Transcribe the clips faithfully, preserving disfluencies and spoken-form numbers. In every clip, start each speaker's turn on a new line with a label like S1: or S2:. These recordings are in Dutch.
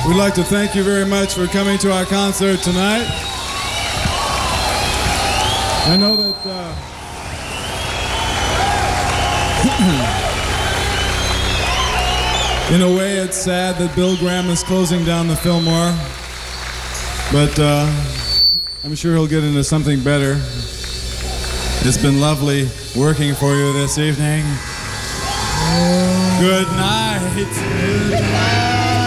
S1: we'd like to thank you very much for coming to our concert tonight. I know that uh, in a way it's sad that Bill Graham is closing down the Fillmore, but uh, I'm sure he'll get into something better. It's been lovely working for you this evening. Good night. Good night.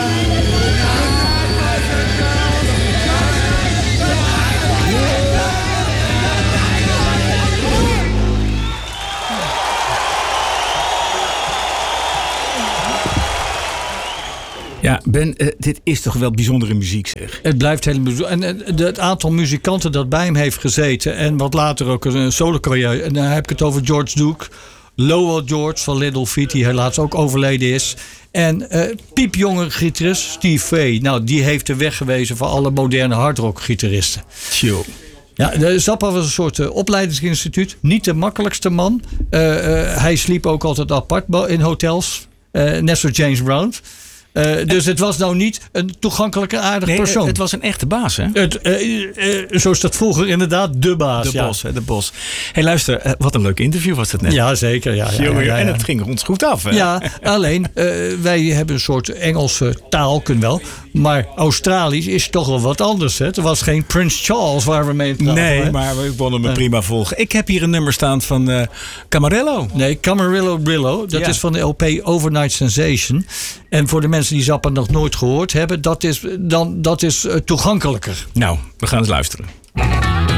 S2: Ja, Ben, uh, dit is toch wel bijzondere muziek, zeg.
S3: Het blijft heel bijzonder. En uh, het aantal muzikanten dat bij hem heeft gezeten... en wat later ook een solo-carrière... en dan heb ik het over George Duke... Lowell George van Little Feat, die helaas ook overleden is... en uh, piepjonge gitarist Steve Vai. Nou, die heeft de weg gewezen voor alle moderne hardrock-gitaristen.
S2: Chill.
S3: Ja, de Zappa was een soort uh, opleidingsinstituut. Niet de makkelijkste man. Uh, uh, hij sliep ook altijd apart in hotels. Uh, net zoals James Brown... Uh, dus het was nou niet een toegankelijke aardig
S2: nee,
S3: persoon.
S2: Het was een echte baas, hè?
S3: Het, uh, uh, zo is dat vroeger inderdaad de baas.
S2: De
S3: ja.
S2: bos, hè, de bos. Hé, luister, uh, wat een leuk interview was het net.
S3: Ja, zeker. Ja, ja,
S2: Jongen,
S3: ja, ja, ja.
S2: En het ging ons goed af, hè?
S3: Ja, alleen uh, wij hebben een soort Engelse taalken wel. Maar Australisch is toch wel wat anders. Hè? Er was geen Prince Charles waar we mee in praten.
S2: Nee,
S3: hè?
S2: maar we konden me prima volgen. Ik heb hier een nummer staan van uh, Camarillo.
S3: Nee, Camarillo Brillo. Dat
S2: ja.
S3: is van de L P Overnight Sensation. En voor de mensen die Zappa nog nooit gehoord hebben... dat is, dan, dat is uh, toegankelijker.
S2: Nou, we gaan eens luisteren.